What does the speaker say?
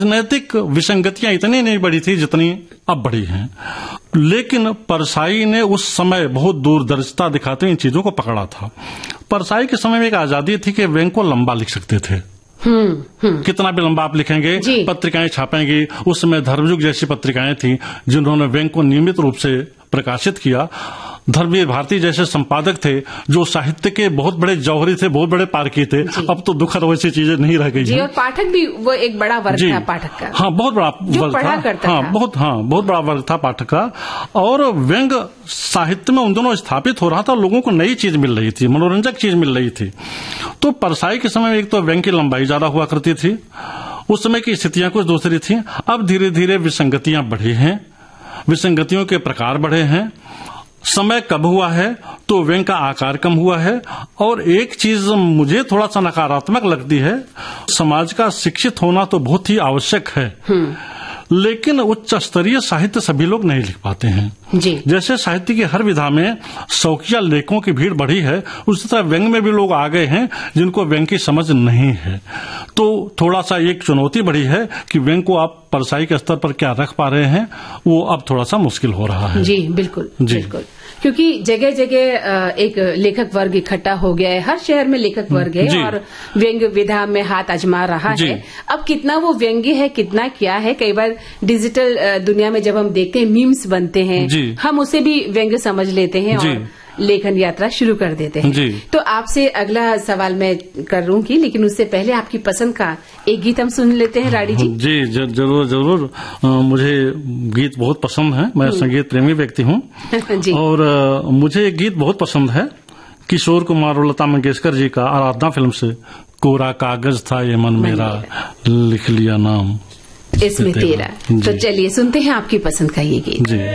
राजनीतिक विसंगतियां इतनी नहीं बढ़ी थी जितनी अब बढ़ी हैं, लेकिन परसाई ने उस समय बहुत दूरदर्शिता दिखाते इन चीजों को पकड़ा था। परसाई के समय में एक आजादी थी कि व्यंग को लंबा लिख सकते थे। कितना भी लंबा आप लिखेंगे, पत्रिकाएं छापेंगी। उस समय धर्मयुग जैसी पत्रिकाएं थी जिन्होंने व्यंग को नियमित रूप से प्रकाशित किया। धर्मवीर भारती जैसे संपादक थे जो साहित्य के बहुत बड़े जौहरी थे, बहुत बड़े पारखी थे। अब तो दुखद वैसी चीजें नहीं रह गई। और पाठक भी वो एक बड़ा वर्ग था पाठक का। हाँ, बहुत बड़ा वर्ग था। बहुत बड़ा वर्ग था पाठक का। और व्यंग साहित्य में उन दोनों स्थापित हो रहा था, लोगों को नई चीज मिल रही थी, मनोरंजक चीज मिल रही थी। तो परसाई के समय में एक तो व्यंग की लंबाई ज्यादा हुआ करती थी, उस समय की स्थितियां कुछ दूसरी थी। अब धीरे धीरे विसंगतियां बढ़ी हैं, विसंगतियों के प्रकार बढ़े हैं। समय कब हुआ है तो व्यंग का आकार कम हुआ है। और एक चीज मुझे थोड़ा सा नकारात्मक लगती है, समाज का शिक्षित होना तो बहुत ही आवश्यक है, लेकिन उच्च स्तरीय साहित्य सभी लोग नहीं लिख पाते हैं। जैसे साहित्य की हर विधा में शौकिया लेखकों की भीड़ बढ़ी है, उसी तरह व्यंग में भी लोग आ गए हैं जिनको व्यंग की समझ नहीं है। तो थोड़ा सा एक चुनौती बढ़ी है कि व्यंग को आप परसाई के स्तर पर क्या रख पा रहे हैं, वो अब थोड़ा सा मुश्किल हो रहा है। जी बिल्कुल, बिल्कुल, क्योंकि जगह जगह एक लेखक वर्ग इकट्ठा हो गया है, हर शहर में लेखक वर्ग है और व्यंग विधा में हाथ आजमा रहा है। अब कितना वो व्यंग्य है, कितना क्या है, कई बार डिजिटल दुनिया में जब हम देखते हैं मीम्स बनते हैं, हम उसे भी व्यंग्य समझ लेते हैं और लेखन यात्रा शुरू कर देते हैं। तो आपसे अगला सवाल मैं करूंगी, लेकिन उससे पहले आपकी पसंद का एक गीत हम सुन लेते हैं। राडी जी। जी जरूर जरूर। मुझे गीत बहुत पसंद है, मैं संगीत प्रेमी व्यक्ति हूँ। और मुझे एक गीत बहुत पसंद है किशोर कुमार और लता मंगेशकर जी का, आराधना फिल्म से, कोरा कागज था ये मन मेरा, लिख लिया नाम इसमें तेरा। तो चलिए सुनते हैं आपकी पसंद का ये गीत।